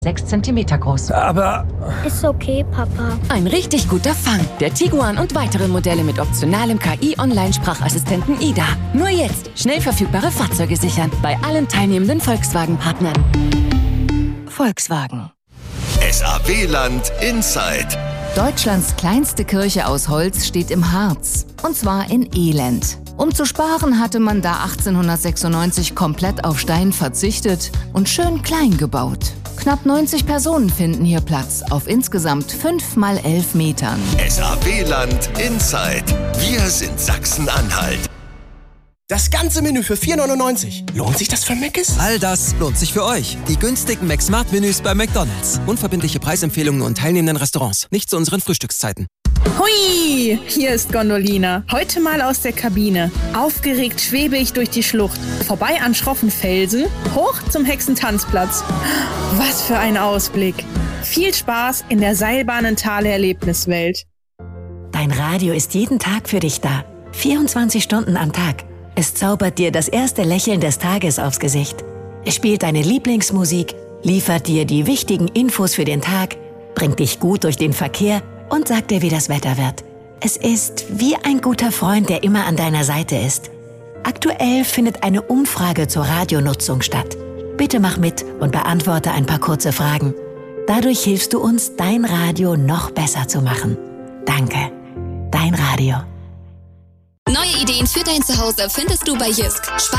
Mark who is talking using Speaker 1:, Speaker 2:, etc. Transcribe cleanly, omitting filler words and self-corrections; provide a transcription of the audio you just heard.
Speaker 1: 6 Zentimeter groß.
Speaker 2: Aber...
Speaker 3: Ist okay, Papa.
Speaker 4: Ein richtig guter Fang. Der Tiguan und weitere Modelle mit optionalem KI-Online-Sprachassistenten Ida. Nur jetzt schnell verfügbare Fahrzeuge sichern. Bei allen teilnehmenden Volkswagen-Partnern. Volkswagen.
Speaker 5: SAW-Land Inside.
Speaker 6: Deutschlands kleinste Kirche aus Holz steht im Harz. Und zwar in Elend. Um zu sparen, hatte man da 1896 komplett auf Stein verzichtet und schön klein gebaut. Knapp 90 Personen finden hier Platz auf insgesamt 5 mal 11 Metern.
Speaker 5: SAW-Land Inside. Wir sind Sachsen-Anhalt.
Speaker 7: Das ganze Menü für 4,99. Lohnt sich das für Mc's?
Speaker 8: All das lohnt sich für euch. Die günstigen McSmart-Menüs bei McDonald's. Unverbindliche Preisempfehlungen und teilnehmenden Restaurants. Nicht zu unseren Frühstückszeiten.
Speaker 9: Hui, hier ist Gondolina. Heute mal aus der Kabine. Aufgeregt schwebe ich durch die Schlucht. Vorbei an schroffen Felsen, hoch zum Hexentanzplatz. Was für ein Ausblick. Viel Spaß in der Seilbahnentale-Erlebniswelt.
Speaker 10: Dein Radio ist jeden Tag für dich da. 24 Stunden am Tag. Es zaubert dir das erste Lächeln des Tages aufs Gesicht. Es spielt deine Lieblingsmusik, liefert dir die wichtigen Infos für den Tag, bringt dich gut durch den Verkehr und sagt dir, wie das Wetter wird. Es ist wie ein guter Freund, der immer an deiner Seite ist. Aktuell findet eine Umfrage zur Radionutzung statt. Bitte mach mit und beantworte ein paar kurze Fragen. Dadurch hilfst du uns, dein Radio noch besser zu machen. Danke. Dein Radio.
Speaker 11: Neue Ideen für dein Zuhause findest du bei Jysk.